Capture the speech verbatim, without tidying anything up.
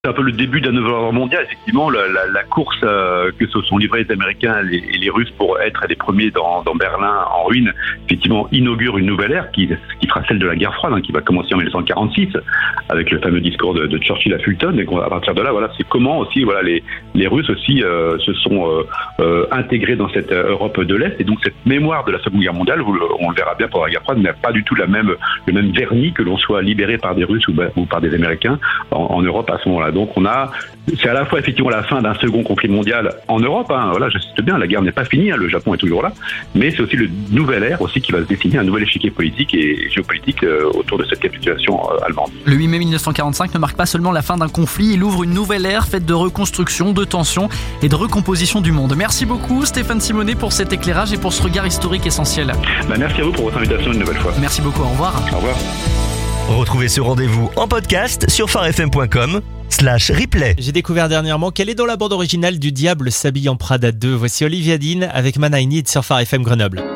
C'est un peu le début d'un nouvel ordre mondial. Effectivement, la, la, la course euh, que se sont livrés les Américains et les, et les Russes pour être les premiers dans, dans Berlin en ruine, effectivement, inaugure une nouvelle ère qui, qui sera celle de la guerre froide, hein, qui va commencer en dix-neuf cent quarante-six avec le fameux discours de, de Churchill à Fulton. Et à partir de là, voilà, c'est comment aussi, voilà, les, les Russes aussi euh, se sont euh, euh, intégrés dans cette Europe de l'Est. Et donc cette mémoire de la Seconde Guerre mondiale, vous, on le verra bien pour la guerre froide, n'a pas du tout la même, le même vernis que l'on soit libéré par des Russes ou, ou par des Américains en, en Europe à ce moment-là. Donc on a, c'est à la fois effectivement la fin d'un second conflit mondial en Europe. Hein, voilà, j'insiste bien, la guerre n'est pas finie, hein, le Japon est toujours là, mais c'est aussi le nouvel ère aussi qui va se dessiner, un nouvel échiquier politique et géopolitique euh, autour de cette capitulation euh, allemande. Le huit mai mille neuf cent quarante-cinq ne marque pas seulement la fin d'un conflit, il ouvre une nouvelle ère faite de reconstruction, de tension et de recomposition du monde. Merci beaucoup Stéphane Simonet pour cet éclairage et pour ce regard historique essentiel. Bah, merci à vous pour votre invitation une nouvelle fois. Merci beaucoup, au revoir. Au revoir. Retrouvez ce rendez-vous en podcast sur farfm point com slash replay. J'ai découvert dernièrement qu'elle est dans la bande originale du Diable s'habille en Prada deux. Voici Olivia Dean avec Man I Need sur Phare F M Grenoble.